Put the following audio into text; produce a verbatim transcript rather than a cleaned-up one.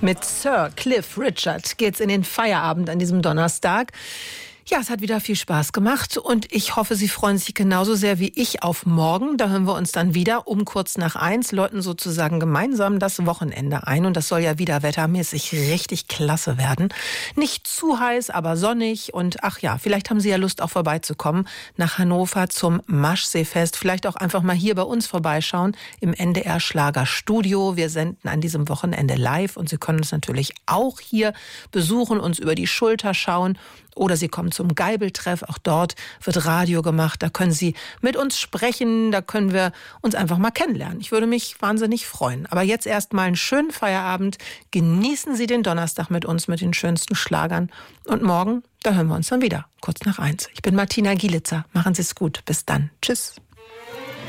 Mit Sir Cliff Richard geht's in den Feierabend an diesem Donnerstag. Ja, es hat wieder viel Spaß gemacht und ich hoffe, Sie freuen sich genauso sehr wie ich auf morgen. Da hören wir uns dann wieder um kurz nach eins, läuten sozusagen gemeinsam das Wochenende ein. Und das soll ja wieder wettermäßig richtig klasse werden. Nicht zu heiß, aber sonnig. Und ach ja, vielleicht haben Sie ja Lust, auch vorbeizukommen nach Hannover zum Maschseefest. Vielleicht auch einfach mal hier bei uns vorbeischauen im N D R Schlagerstudio. Wir senden an diesem Wochenende live und Sie können uns natürlich auch hier besuchen, uns über die Schulter schauen. Oder Sie kommen zum Geibeltreff, auch dort wird Radio gemacht, da können Sie mit uns sprechen, da können wir uns einfach mal kennenlernen. Ich würde mich wahnsinnig freuen. Aber jetzt erstmal einen schönen Feierabend, genießen Sie den Donnerstag mit uns, mit den schönsten Schlagern. Und morgen, da hören wir uns dann wieder, kurz nach eins. Ich bin Martina Gielitzer, machen Sie es gut, bis dann, tschüss.